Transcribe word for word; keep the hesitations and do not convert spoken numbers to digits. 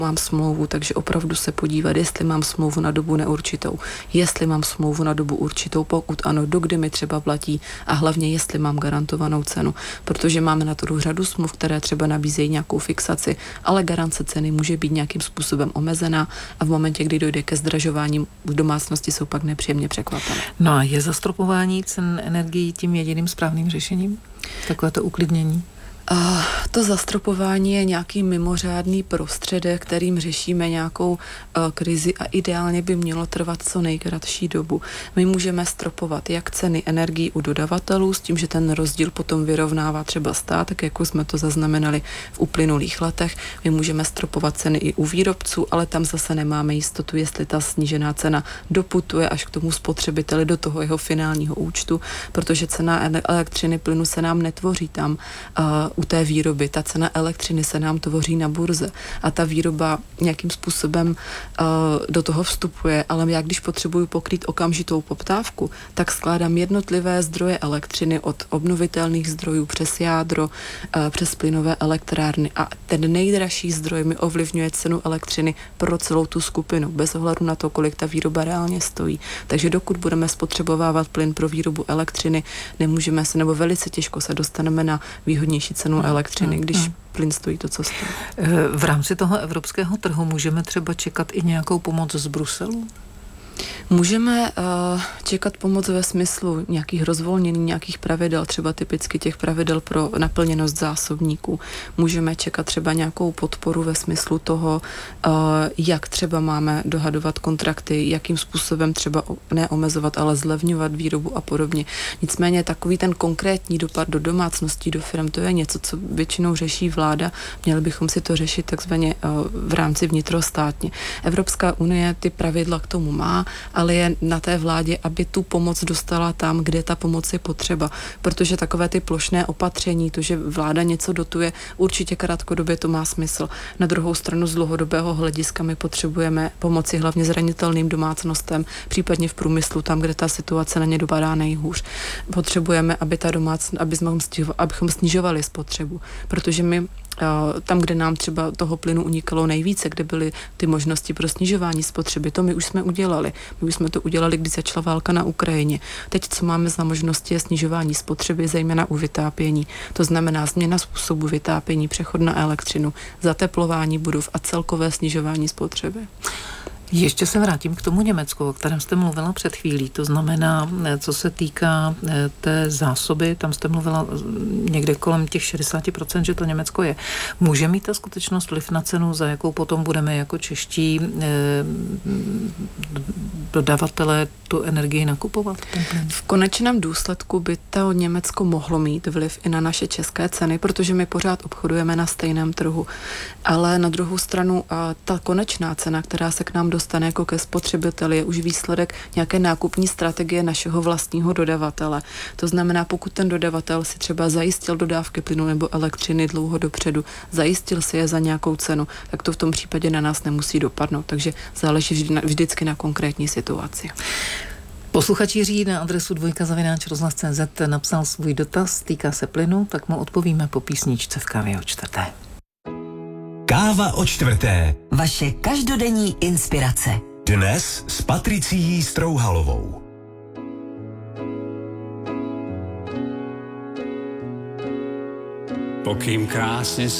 mám smlouvu, takže opravdu se podívat, jestli mám smlouvu na dobu neurčitou, jestli mám smlouvu na dobu určitou, pokud ano, dokdy mi třeba platí a hlavně jestli mám garantovanou cenu, protože máme na to řadu smluv, které třeba nabízejí nějakou fixaci, ale garance ceny může být nějakým způsobem omezená a v momentě, kdy dojde ke zdražování, v domácnosti jsou pak nepříjemně překvapené. No a je zastropování cen energií tím jediným správným řešením? Takové to uklidnění? Uh, to zastropování je nějaký mimořádný prostředek, kterým řešíme nějakou uh, krizi a ideálně by mělo trvat co nejkratší dobu. My můžeme stropovat jak ceny energií u dodavatelů s tím, že ten rozdíl potom vyrovnává třeba stát, tak jako jsme to zaznamenali v uplynulých letech. My můžeme stropovat ceny i u výrobců, ale tam zase nemáme jistotu, jestli ta snížená cena doputuje až k tomu spotřebiteli do toho jeho finálního účtu, protože cena elektřiny, plynu se nám netvoří tam uh, u té výroby. Ta cena elektřiny se nám tvoří na burze a ta výroba nějakým způsobem uh, do toho vstupuje, ale já když potřebuju pokrýt okamžitou poptávku, tak skládám jednotlivé zdroje elektřiny od obnovitelných zdrojů přes jádro, uh, přes plynové elektrárny a ten nejdražší zdroj mi ovlivňuje cenu elektřiny pro celou tu skupinu, bez ohledu na to, kolik ta výroba reálně stojí. Takže dokud budeme spotřebovávat plyn pro výrobu elektřiny, nemůžeme se, nebo velice těžko se dostaneme na výhodnější cenu elektřiny, když hmm. plyn stojí to, co stojí. V rámci toho evropského trhu můžeme třeba čekat i nějakou pomoc z Bruselu? Můžeme uh, čekat pomoc ve smyslu nějakých rozvolnění, nějakých pravidel, třeba typicky těch pravidel pro naplněnost zásobníků. Můžeme čekat třeba nějakou podporu ve smyslu toho, uh, jak třeba máme dohadovat kontrakty, jakým způsobem třeba neomezovat, ale zlevňovat výrobu a podobně. Nicméně takový ten konkrétní dopad do domácností, do firm, to je něco, co většinou řeší vláda. Měli bychom si to řešit takzvaně uh, v rámci vnitrostátně. Evropská unie ty pravidla k tomu má, ale je na té vládě, aby tu pomoc dostala tam, kde ta pomoc je potřeba. Protože takové ty plošné opatření, to, že vláda něco dotuje, určitě krátkodobě to má smysl. Na druhou stranu z dlouhodobého hlediska my potřebujeme pomoci hlavně zranitelným domácnostem, případně v průmyslu, tam, kde ta situace na ně dopadá nejhůř. Potřebujeme, aby ta domácnost, abychom snižovali spotřebu, protože my tam, kde nám třeba toho plynu unikalo nejvíce, kde byly ty možnosti pro snižování spotřeby, to my už jsme udělali. My už jsme to udělali, když začala válka na Ukrajině. Teď, co máme za možnosti, je snižování spotřeby, zejména u vytápění. To znamená změna způsobu vytápění, přechod na elektřinu, zateplování budov a celkové snižování spotřeby. Ještě se vrátím k tomu Německu, o kterém jste mluvila před chvílí. To znamená, co se týká té zásoby, tam jste mluvila někde kolem těch šedesát procent, že to Německo je. Může mít ta skutečnost vliv na cenu, za jakou potom budeme jako čeští eh, dodavatelé tu energii nakupovat? V konečném důsledku by to Německo mohlo mít vliv i na naše české ceny, protože my pořád obchodujeme na stejném trhu. Ale na druhou stranu ta konečná cena, která se k nám dostane jako ke spotřebiteli, je už výsledek nějaké nákupní strategie našeho vlastního dodavatele. To znamená, pokud ten dodavatel si třeba zajistil dodávky plynu nebo elektřiny dlouho dopředu, zajistil si je za nějakou cenu, tak to v tom případě na nás nemusí dopadnout. Takže záleží vždy, vždycky na konkrétní situaci. Posluchač Jiří na adresu dvojka zavináč rozhlas tečka cé zet napsal svůj dotaz, týká se plynu, tak mu odpovíme po písničce v kávě o čtvrté. Káva o čtvrté. Vaše každodenní inspirace. Dnes s Patricií Strouhalovou. Pokým krásně